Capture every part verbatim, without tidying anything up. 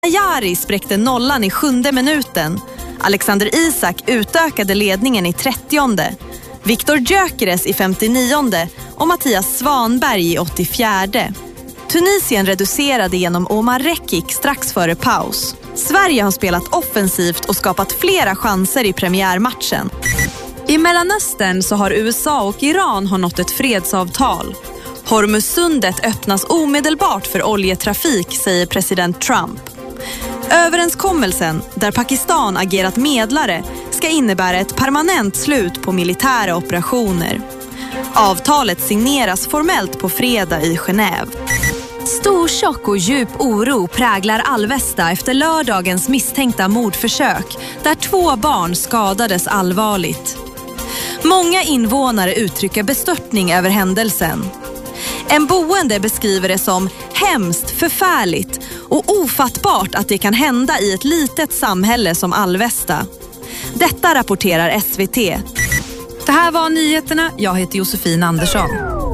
Jari spräckte nollan i sjunde minuten. Alexander Isak utökade ledningen i trettionde. Viktor Gyökeres i femtionionde och Mattias Svanberg i åttiofjärde. Tunisien reducerade genom Omar Rekik strax före paus. Sverige har spelat offensivt och skapat flera chanser i premiärmatchen. I Mellanöstern så har U S A och Iran har nått ett fredsavtal. Hormuzsundet öppnas omedelbart för oljetrafik, säger president Trump. Överenskommelsen, där Pakistan agerat medlare, ska innebära ett permanent slut på militära operationer. Avtalet signeras formellt på fredag i Genève. Stor chock och djup oro präglar Alvesta efter lördagens misstänkta mordförsök, där två barn skadades allvarligt. Många invånare uttrycker bestörtning över händelsen. En boende beskriver det som hemskt, förfärligt och ofattbart att det kan hända i ett litet samhälle som Alvesta. Detta rapporterar S V T. Det här var nyheterna. Jag heter Josefin Andersson.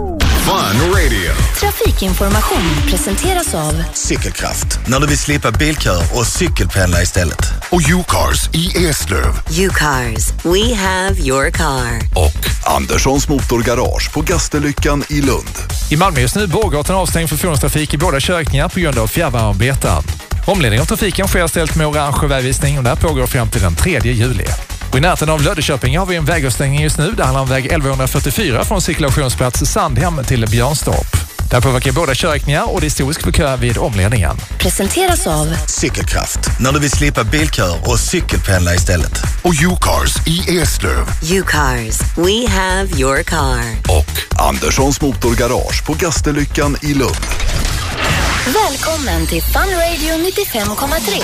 Fun Radio. Trafikinformation presenteras av Cykelkraft. När du vill slippa bilkör och cykelpendla istället. Och U-Cars i Eslöv. U-Cars. We have your car. Och Anderssons Motorgarage på Gasterlyckan i Lund. I Malmö just nu Bågatan avstängd för fordonstrafik i båda körkningar på grund av fjärrvärmearbeten. Omledning av trafiken sker ställt med orange vägvisning och där pågår fram till den tredje juli. Och i närheten av Löddeköping har vi en vägavstängning just nu. Det handlar om väg elva fyrtiofyra från cirkulationsplats Sandhem till Björnstorp. Där påverkar båda körkningar och det är historisk för kö vid omledningen. Presenteras av Cykelkraft. När du vill slippa bilkör och cykelpendla istället. Och U-Cars i Eslöv. U-Cars. We have your car. Och Anderssons Motorgarage på Gasterlyckan i Lund. Välkommen till Fun Radio nittiofem komma tre.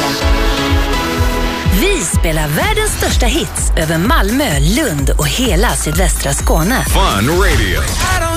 Vi spelar världens största hits över Malmö, Lund och hela sydvästra Skåne. Fun Radio.